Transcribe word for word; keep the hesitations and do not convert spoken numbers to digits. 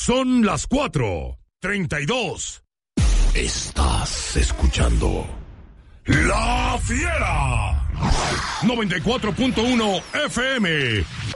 Son las cuatro treinta y dos. Estás escuchando La Fiera. noventa y cuatro punto uno F M.